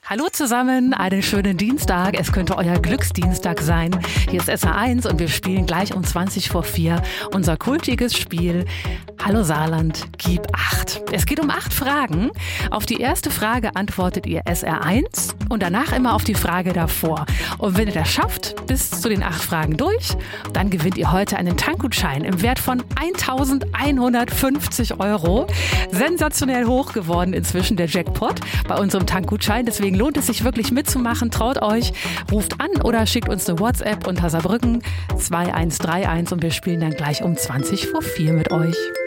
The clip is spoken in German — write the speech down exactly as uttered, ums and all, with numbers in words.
Hallo zusammen, einen schönen Dienstag. Es könnte euer Glücksdienstag sein. Hier ist S R eins und wir spielen gleich um zwanzig vor vier unser kultiges Spiel Hallo Saarland, gib acht. Es geht um acht Fragen. Auf die erste Frage antwortet ihr S R eins und danach immer auf die Frage davor. Und wenn ihr das schafft, bis zu den acht Fragen durch, dann gewinnt ihr heute einen Tankgutschein im Wert von eintausendeinhundertfünfzig Euro. Sensationell hoch geworden inzwischen der Jackpot bei unserem Tankgutschein. Deswegen lohnt es sich wirklich mitzumachen. Traut euch, ruft an oder schickt uns eine WhatsApp unter Saarbrücken zwei eins drei eins und wir spielen dann gleich um zwanzig vor vier mit euch.